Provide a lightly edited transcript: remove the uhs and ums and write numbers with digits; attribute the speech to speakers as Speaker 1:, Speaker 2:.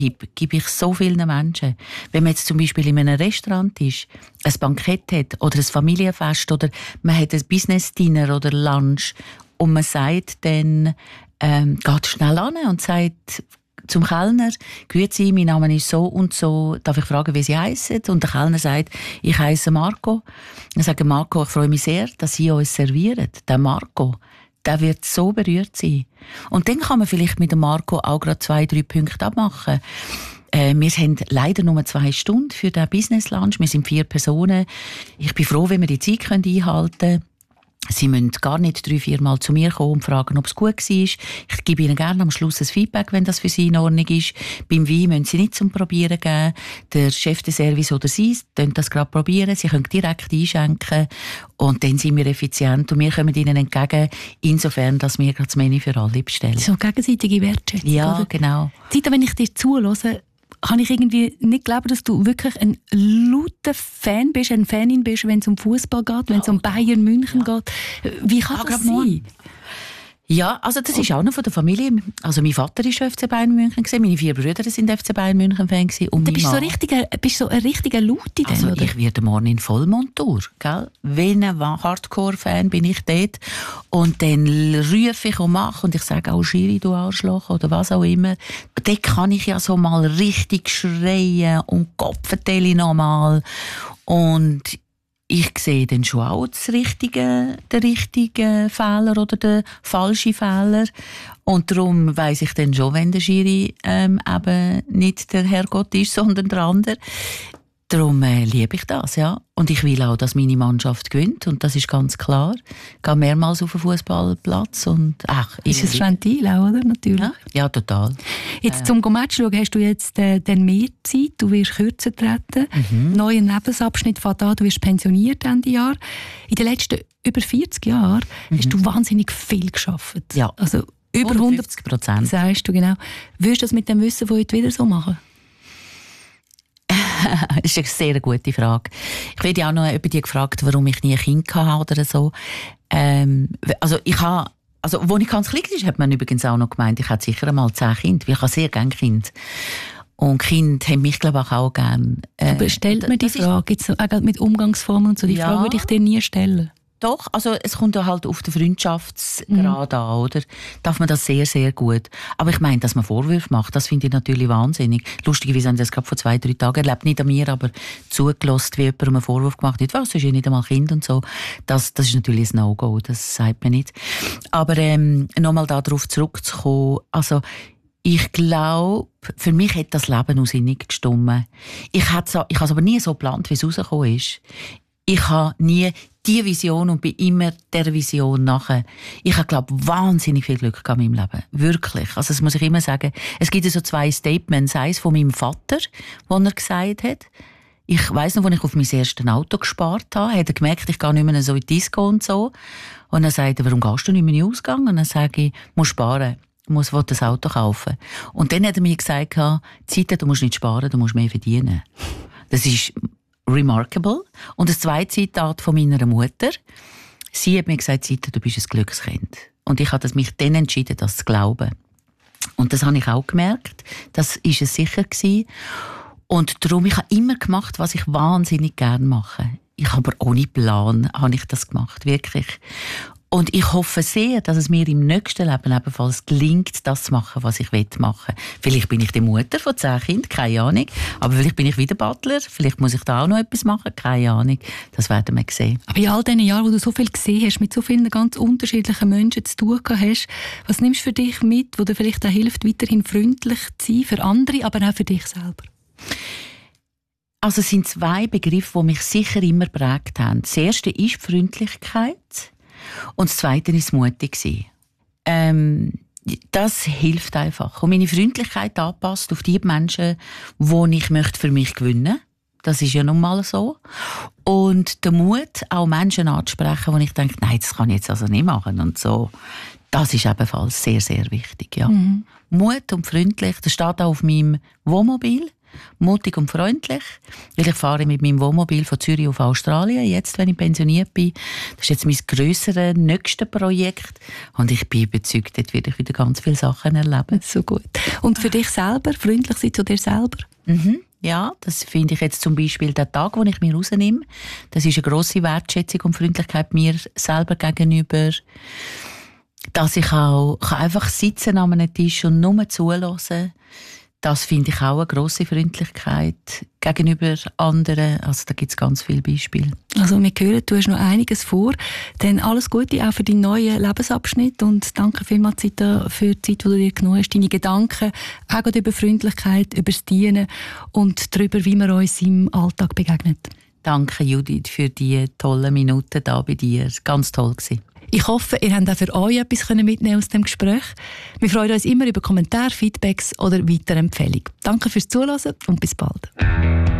Speaker 1: gebe ich so vielen Menschen. Wenn man jetzt zum Beispiel in einem Restaurant ist, ein Bankett hat oder ein Familienfest oder man hat ein Business-Dinner oder Lunch und man sagt dann, geht schnell an und sagt zum Kellner, «Grüezi, mein Name ist so und so, darf ich fragen, wie Sie heissen?» Und der Kellner sagt, «Ich heisse Marco.» Dann sage Marco, «Ich freue mich sehr, dass Sie uns servieren.» Der Marco, der wird so berührt sein. Und dann kann man vielleicht mit dem Marco auch gerade 2-3 Punkte abmachen. Wir haben leider nur 2 Stunden für den Business Lunch. Wir sind 4 Personen. Ich bin froh, wenn wir die Zeit einhalten können. Sie müssen gar nicht 3-4 Mal zu mir kommen und fragen, ob es gut war. Ich gebe Ihnen gerne am Schluss ein Feedback, wenn das für Sie in Ordnung ist. Beim Wein müssen Sie nicht zum Probieren geben. Der Chef des Service oder Sie können das gerade probieren. Sie können direkt einschenken. Und dann sind wir effizient und wir kommen Ihnen entgegen, insofern, dass wir gerade das Menü für alle bestellen.
Speaker 2: So gegenseitige Wertschätzung.
Speaker 1: Ja,
Speaker 2: oder?
Speaker 1: genau.
Speaker 2: Zita, wenn ich dir zuhöre, kann ich irgendwie nicht glauben, dass du wirklich ein lauter Fan bist, eine Fanin bist, wenn es um Fußball geht, wenn es um Bayern München geht. Wie kann das sein?
Speaker 1: Ja, also das ist auch noch von der Familie. Also mein Vater war FC Bayern München, meine 4 Brüder sind FC Bayern München Fan und
Speaker 2: du bist so ein richtiger Laute.
Speaker 1: Also oder? Ich werde morgen in Vollmontur, gell? Wie ein Hardcore-Fan bin ich dort. Und dann rufe ich und mache und ich sage auch Schiri, du Arschloch oder was auch immer. Dort kann ich ja so mal richtig schreien und Kopfverteile nochmal. Und ich sehe dann schon auch den richtigen Fehler oder den falschen Fehler. Und darum weiss ich dann schon, wenn der Schiri eben nicht der Herrgott ist, sondern der andere. Darum liebe ich das, ja. Und ich will auch, dass meine Mannschaft gewinnt. Und das ist ganz klar. Ich gehe mehrmals auf den Fußballplatz.
Speaker 2: Ist es Ventil auch, oder? Natürlich.
Speaker 1: Ja, total.
Speaker 2: Jetzt zum Match schauen, hast du jetzt dann mehr Zeit. Du wirst kürzer treten. Neuer Lebensabschnitt fängt an. Du wirst pensioniert Ende Jahr. In den letzten über 40 Jahren hast du wahnsinnig viel geschafft.
Speaker 1: Ja.
Speaker 2: Also über 150%. Sagst du, genau. Würdest du das mit dem Wissen von heute wieder so machen?
Speaker 1: Das ist eine sehr gute Frage. Ich werde auch noch über die gefragt, warum ich nie ein Kind hatte oder so. Als ich ganz klein war, hat man übrigens auch noch gemeint, ich hätte sicher einmal 10 Kinder. Ich habe sehr gerne Kinder. Und Kinder haben mich, glaube ich, auch gerne.
Speaker 2: Aber stellt mir die Frage, jetzt mit Umgangsformen und so, die Frage würde ich dir nie stellen.
Speaker 1: Doch, also es kommt ja halt auf den Freundschaftsgrad an, oder? Darf man das sehr, sehr gut. Aber ich meine, dass man Vorwürfe macht, das finde ich natürlich wahnsinnig. Lustigerweise haben sie das gerade vor 2-3 Tagen erlebt, nicht an mir, aber zugelassen, wie jemand einen Vorwurf gemacht hat. Was, du hast ja nicht einmal Kind und so. Das ist natürlich ein No-Go, das sagt man nicht. Aber nochmal darauf zurückzukommen, also ich glaube, für mich hat das Leben auch sinnig gestimmt. Ich habe es aber nie so geplant, wie es rausgekommen ist. Ich habe nie die Vision und bin immer der Vision nachher. Ich habe, glaube ich, wahnsinnig viel Glück gehabt in meinem Leben. Wirklich. Also, das muss ich immer sagen. Es gibt so 2 Statements. Eins von meinem Vater, wo er gesagt hat, ich weiss noch, als ich auf mein erstes Auto gespart habe, hat er gemerkt, ich gehe nicht mehr so in die Disco und so. Und dann sagt er, warum gehst du nicht mehr in den Ausgang? Und dann sage ich, muss sparen. Ich muss das Auto kaufen. Und dann hat er mir gesagt, Zeit, du musst nicht sparen, du musst mehr verdienen. Das ist remarkable. Und das zweite Zitat von meiner Mutter. Sie hat mir gesagt, Zita, du bist ein Glückskind. Und ich habe mich dann entschieden, das zu glauben. Und das habe ich auch gemerkt. Das war es sicher gewesen. Und darum, ich habe immer gemacht, was ich wahnsinnig gerne mache. Ich habe aber ohne Plan habe ich das gemacht, wirklich. Und ich hoffe sehr, dass es mir im nächsten Leben ebenfalls gelingt, das zu machen, was ich machen will. Vielleicht bin ich die Mutter von 10 Kindern, keine Ahnung. Aber vielleicht bin ich wieder Butler, vielleicht muss ich da auch noch etwas machen, keine Ahnung. Das werden wir sehen.
Speaker 2: Aber in all diesen Jahren, wo du so viel gesehen hast, mit so vielen ganz unterschiedlichen Menschen zu tun hast, was nimmst du für dich mit, wo dir vielleicht auch hilft, weiterhin freundlich zu sein, für andere, aber auch für dich selber?
Speaker 1: Also es sind 2 Begriffe, die mich sicher immer geprägt haben. Das erste ist die Freundlichkeit. Und das Zweite war mutig. Das hilft einfach. Und meine Freundlichkeit anpasst auf die Menschen, die ich für mich gewinnen möchte. Das ist ja nun mal so. Und der Mut, auch Menschen anzusprechen, wo ich denke, nein, das kann ich jetzt also nicht machen. Und so. Das ist ebenfalls sehr, sehr wichtig. Ja. Mut und freundlich, das steht auch auf meinem Wohnmobil. mutig und freundlich. Weil ich fahre mit meinem Wohnmobil von Zürich auf Australien, jetzt, wenn ich pensioniert bin. Das ist jetzt mein grösseres, nächstes Projekt. Und ich bin überzeugt, dort werde ich wieder ganz viele Sachen erleben.
Speaker 2: So gut. Und für dich selber, freundlich sein zu dir selber?
Speaker 1: Ja, das finde ich jetzt zum Beispiel der Tag, den ich mir rausnehme. Das ist eine grosse Wertschätzung und Freundlichkeit mir selber gegenüber. Dass ich auch einfach sitzen an einem Tisch und nur zuhören. Das finde ich auch eine grosse Freundlichkeit gegenüber anderen. Also da gibt es ganz viele Beispiele.
Speaker 2: Also wir hören, du hast noch einiges vor. Dann alles Gute auch für deinen neuen Lebensabschnitt und danke vielmals für die Zeit, die du dir genommen hast. Deine Gedanken auch über Freundlichkeit, über das Dienen und darüber, wie man uns im Alltag begegnet.
Speaker 1: Danke Judith für die tollen Minuten da bei dir. Ganz toll gewesen.
Speaker 2: Ich hoffe, ihr habt auch für euch etwas mitnehmen aus dem Gespräch. Wir freuen uns immer über Kommentare, Feedbacks oder weitere Empfehlungen. Danke fürs Zuhören und bis bald.